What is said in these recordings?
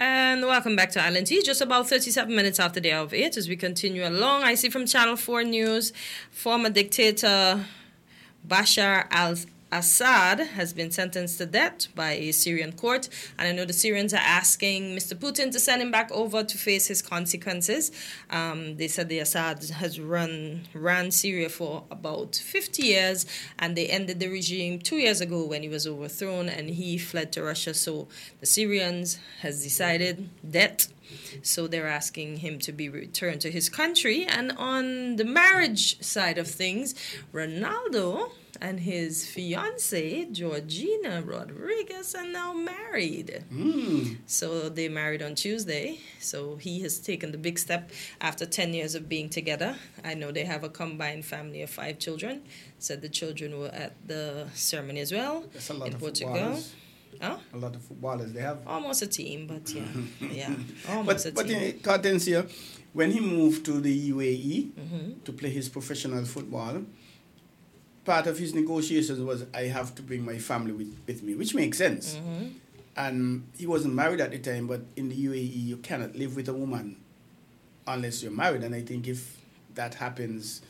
And welcome back to Island Tea. Just about 37 minutes after the hour of 8 as we continue along. I see from Channel 4 News, former dictator Bashar al-Assad has been sentenced to death by a Syrian court. And I know the Syrians are asking Mr. Putin to send him back over to face his consequences. They said the Assad has ran Syria for about 50 years, and they ended the regime 2 years ago when he was overthrown and he fled to Russia. So the Syrians has decided death. So they're asking him to be returned to his country. And on the marriage side of things, Ronaldo and his fiancée, Georgina Rodriguez, are now married. So they married on Tuesday. So he has taken the big step after 10 years of being together. I know they have a combined family of 5 children. Said the children were at the ceremony as well. That's a lot in of Portugal. Footballers. Huh? A lot of footballers they have. Almost a team, but yeah, almost a team. But Hortensia, when he moved to the UAE to play his professional football, part of his negotiations was, I have to bring my family with me, which makes sense. And he wasn't married at the time, but in the UAE, you cannot live with a woman unless you're married. And I think if that happens,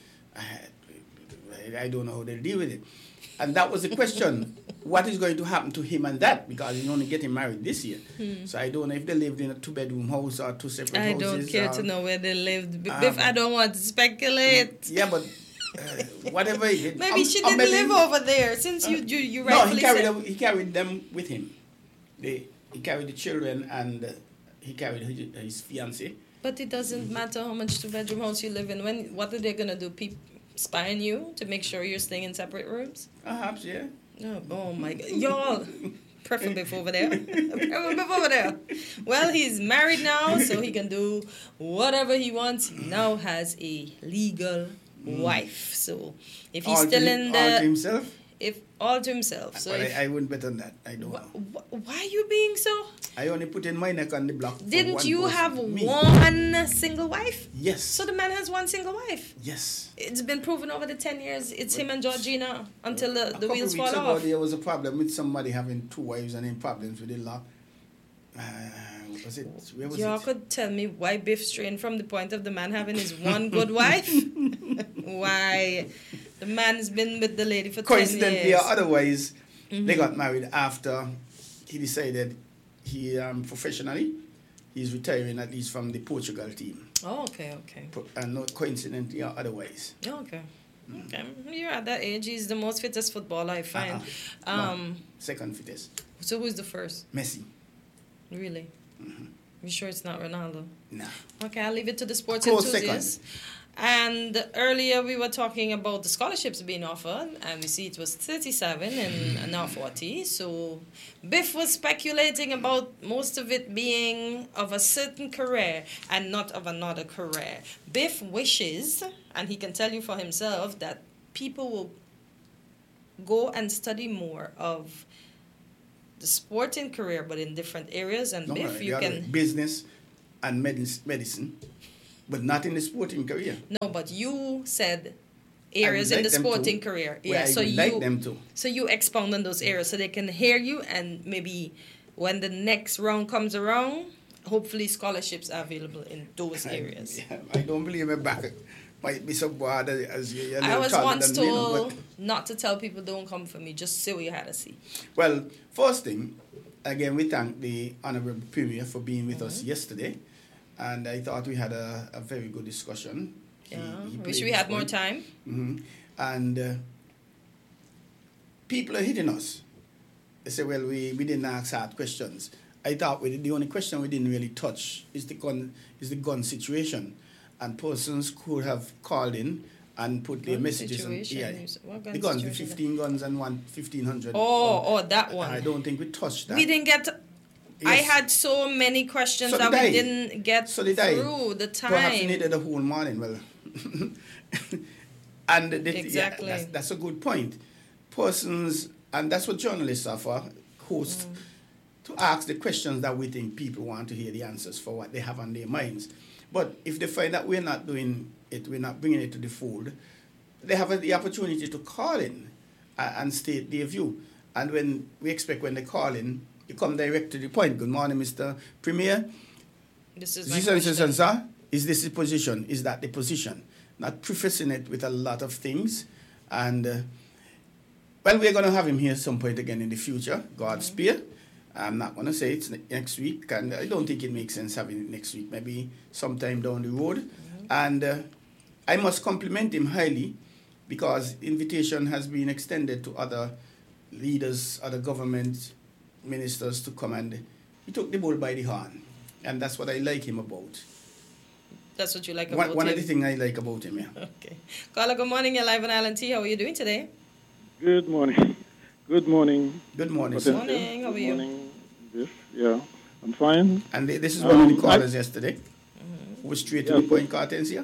I don't know how they'll deal with it. And that was the question. What is going to happen to him and that? Because he's only getting married this year. So I don't know if they lived in a 2-bedroom house or 2 separate houses. I don't care to know where they lived. Biff, I don't want to speculate. Yeah, but whatever it is. Maybe she didn't live over there, since you rightfully said. No, he carried them with him. He carried the children and he carried his fiancée. But it doesn't matter how much 2-bedroom house you live in. What are they going to do? Spying you to make sure you're staying in separate rooms? Perhaps, yeah. Oh my God. Y'all, prefer Biff over there. Prefer Biff over there. Well, he's married now, so he can do whatever he wants. He now has a legal wife. So if he's still in the... All to himself? All to himself. So I wouldn't bet on that. I don't know. Why are you being so... I only put in my neck on the block. Didn't you have one single wife? Yes. So the man has one single wife? Yes. It's been proven over the 10 years. It's him and Georgina until the wheels fall ago, off. There was a problem with somebody having 2 wives and then problems with the law. Where was Y'all it? could tell me why Biff strained from the point of the man having his one good wife? Why? The man's been with the lady for 10 years. Coincidentally or otherwise, they got married after he decided professionally, he's retiring at least from the Portugal team. Oh, okay. And not coincidentally or otherwise. Okay. You're at that age. He's the most fittest footballer I find. No, second fittest. So who's the first? Messi. Really? You sure it's not Ronaldo? No. Okay, I'll leave it to the sports Close enthusiasts. second. And earlier we were talking about the scholarships being offered, and we see it was 37 and now 40. So Biff was speculating about most of it being of a certain career and not of another career. Biff wishes, and he can tell you for himself, that people will go and study more of the sporting career, but in different areas. And Biff, you can... business and medicine. But not in the sporting career. No, but you said areas in the sporting career. Yeah, so you like them to. So you expound on those areas so they can hear you, and maybe when the next round comes around, hopefully scholarships are available in those areas. I don't believe my back might be so bad as you. I was once told not to tell people don't come for me, just say what you had to see. Well, first thing, again, we thank the Honourable Premier for being with us yesterday. And I thought we had a very good discussion. He wish we had more time. And people are hitting us. They say, well, we didn't ask hard questions. I thought the only question we didn't really touch is the gun situation. And persons could have called in and put their messages on. Yeah, the guns, the 15 guns and 1,500. Oh, that one. I don't think we touched that. We didn't get... Yes. I had so many questions that we didn't get through the time. Perhaps needed a whole morning. Well, and exactly. That's a good point. Persons, and that's what journalists are for, hosts, to ask the questions that we think people want to hear the answers for what they have on their minds. But if they find that we're not doing it, we're not bringing it to the fold, they have the opportunity to call in and state their view. And when they call in, you come direct to the point. Good morning, Mr. Premier. This is my question. Sir, is this the position? Is that the position? Not prefacing it with a lot of things. And, well, we're going to have him here some point again in the future. God's spare. I'm not going to say it's next week, and I don't think it makes sense having it next week, maybe sometime down the road. And I must compliment him highly because invitation has been extended to other leaders, other government ministers to come, and he took the bull by the horn. And that's what I like him about. That's what you like about him? One of the things I like about him, yeah. Okay. Caller, good morning. You're live on Island T. How are you doing today? Good morning. Good morning. Good morning, sir. Good morning. How are you? Good morning. Yeah, I'm fine. And this is one of the callers yesterday. Who was straight to the point, Cartensia?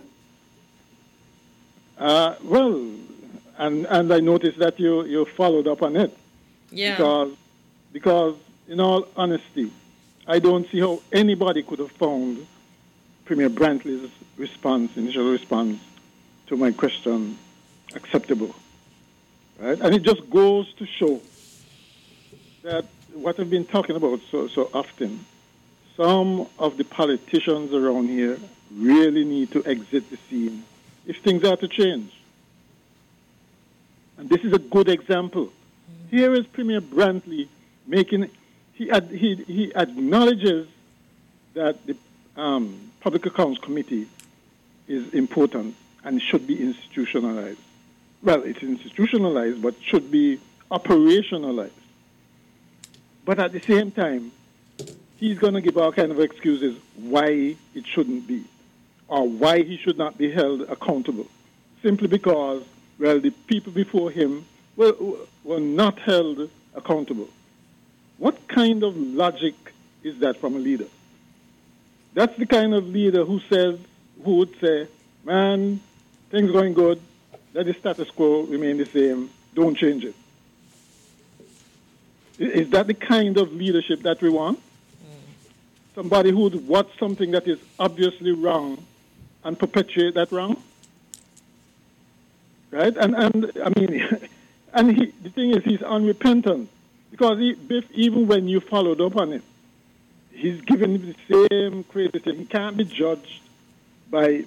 Well, and I noticed that you followed up on it. Yeah. Because in all honesty, I don't see how anybody could have found Premier Brantley's initial response to my question acceptable. Right? And it just goes to show that what I've been talking about so often, some of the politicians around here really need to exit the scene if things are to change. And this is a good example. Here is Premier Brantley he acknowledges that the Public Accounts Committee is important and should be institutionalized. Well, it's institutionalized, but should be operationalized. But at the same time, he's going to give all kind of excuses why it shouldn't be, or why he should not be held accountable, simply because, well, the people before him were not held accountable. What kind of logic is that from a leader? That's the kind of leader who would say, man, things going good, let the status quo remain the same, don't change it. Is that the kind of leadership that we want? Somebody who would watch something that is obviously wrong and perpetuate that wrong? Right? And I mean, the thing is, he's unrepentant. Because even when you followed up on it, he's given the same criticism. He can't be judged by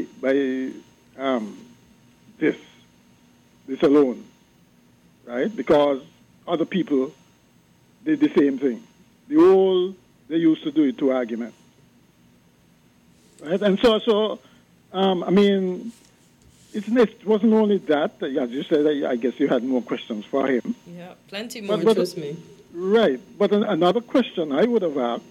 this alone, right? Because other people did the same thing. They used to do it to argument, right? And so I mean, it wasn't only that. As you said, I guess you had more questions for him. Yeah, plenty more, trust me. Right. But another question I would have asked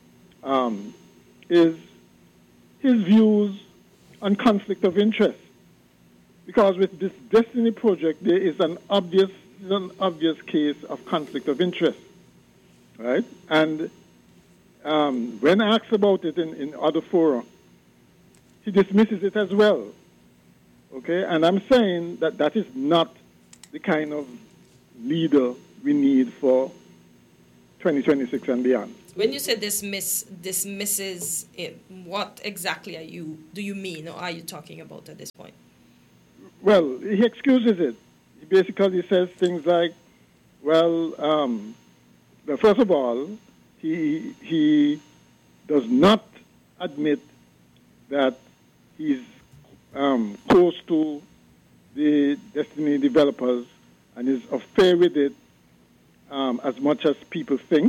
is his views on conflict of interest. Because with this Destiny project, there is an obvious case of conflict of interest. Right? And when asked about it in other fora, he dismisses it as well. Okay? And I'm saying that is not the kind of leader we need for 2026 and beyond. When you say dismisses it, what exactly do you mean, or are you talking about at this point? Well, he excuses it. He basically says things like, well, first of all, he does not admit that he's close to the Destiny developers and is affair with it as much as people think.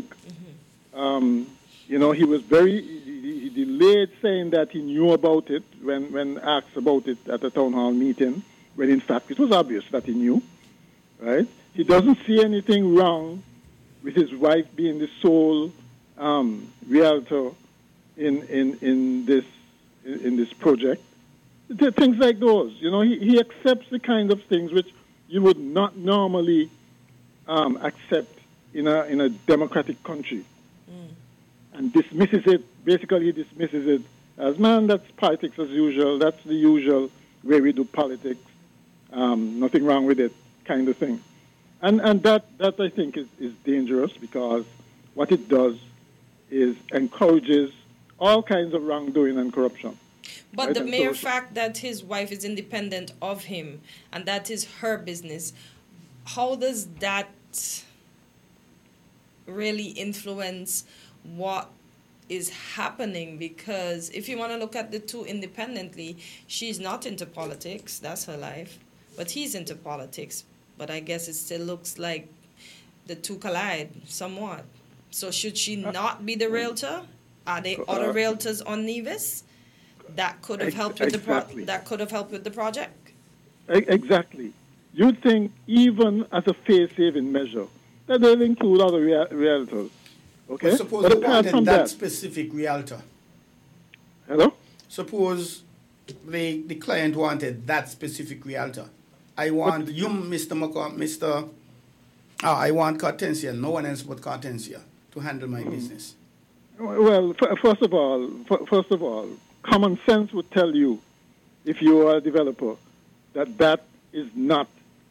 He was he delayed saying that he knew about it when asked about it at a town hall meeting, when in fact it was obvious that he knew, right? He doesn't see anything wrong with his wife being the sole realtor in this project. Things like those, he accepts the kind of things which you would not normally accept in a democratic country, and dismisses it. Basically, dismisses it as, man, that's politics as usual. That's the usual way we do politics. Nothing wrong with it, kind of thing. And that I think is dangerous, because what it does is encourages all kinds of wrongdoing and corruption. But the mere fact that his wife is independent of him and that is her business, how does that really influence what is happening, because if you want to look at the two independently, she's not into politics, that's her life, but he's into politics. But I guess it still looks like the two collide somewhat. So should she not be the realtor? Are there other realtors on Nevis that could have helped with the project? Exactly. You think even as a face-saving measure that they'll include other realtors? Okay. But suppose they wanted that specific realtor. Hello? Suppose the client wanted that specific realtor. I want you, I want Cartesia, no one else but Cartesia, to handle my business. Well, first of all, common sense would tell you, if you are a developer, that does not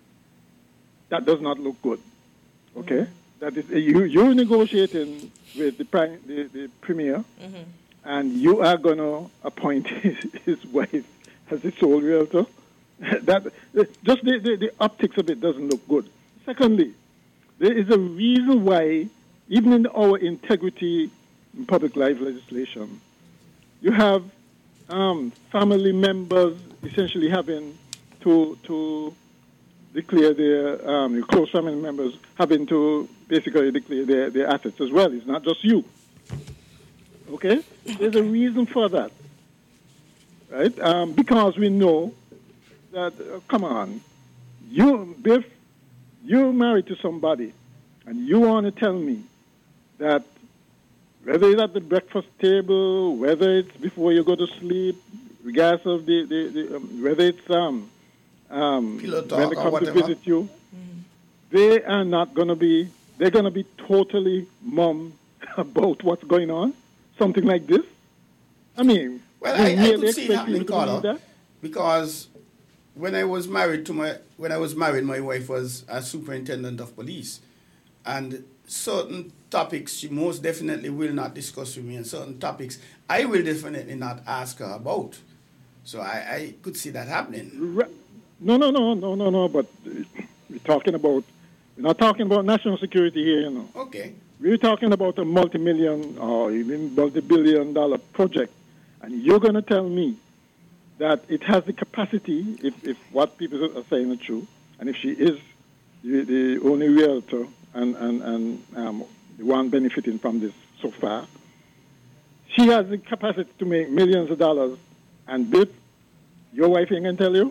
look good. Okay? That is, you're negotiating with the premier, and you are going to appoint his wife as the sole realtor. That just the optics of it doesn't look good. Secondly, there is a reason why, even in our integrity in public life legislation, you have family members essentially having to declare their close family members having to basically declare their assets as well. It's not just you. Okay? There's a reason for that. Right? Because we know that, come on, Biff, you're married to somebody, and you want to tell me that whether it's at the breakfast table, whether it's before you go to sleep, regardless of whether it's when they come to visit you, they are not going to be, they're going to be totally mum about what's going on, something like this. I mean, well, I could see it happening, Carla, because when I was married, my wife was a superintendent of police, and certain topics she most definitely will not discuss with me, and certain topics I will definitely not ask her about. So I could see that happening. No. But we're not talking about national security here, you know. Okay. We're talking about a multi-million or even multi-billion-dollar project, and you're going to tell me that it has the capacity, if what people are saying is true, and if she is the only realtor and the one benefiting from this so far, she has the capacity to make millions of dollars, and Biff, your wife ain't going to tell you?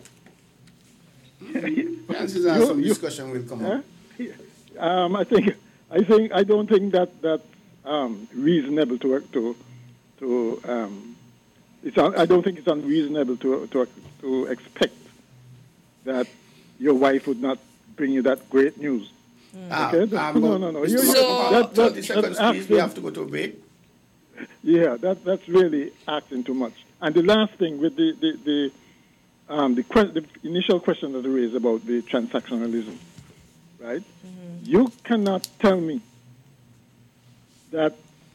Chances are some discussion will come up. I don't think that's reasonable I don't think it's unreasonable to expect that your wife would not bring you that great news. Okay? No. So, 30 seconds, please. We have to go to a break. Yeah, that's really asking too much. And the last thing with the initial question that I raised about the transactionalism, right? You cannot tell me that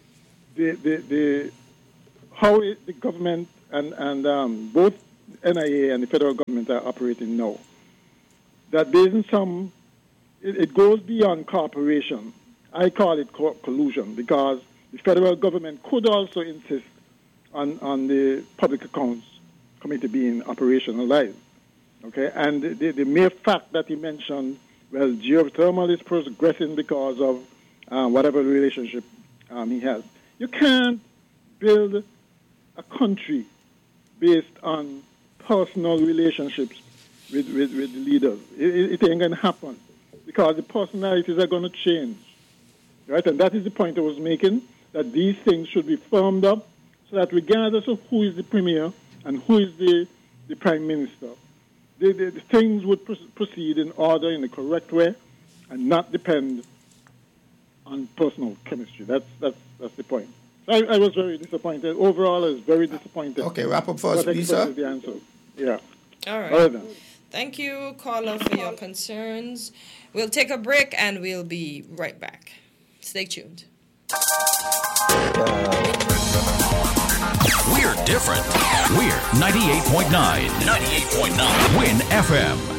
how the government and both NIA and the federal government are operating now, that there isn't it goes beyond cooperation. I call it collusion, because the federal government could also insist on the public accounts committee being operationalized. Okay, and the mere fact that he mentioned, well, geothermal is progressing because of whatever relationship he has. You can't build a country based on personal relationships with the leaders. It ain't going to happen, because the personalities are going to change. Right? And that is the point I was making, that these things should be firmed up so that regardless of who is the premier and who is the prime minister, the things would proceed in order, in the correct way, and not depend on personal chemistry. That's the point. I was very disappointed. Overall, I was very disappointed. Okay, wrap up first, please, sir. The answer. Yeah. All right. Thank you, caller, for your concerns. We'll take a break, and we'll be right back. Stay tuned. We're different. We're 98.9. 98.9. Win FM.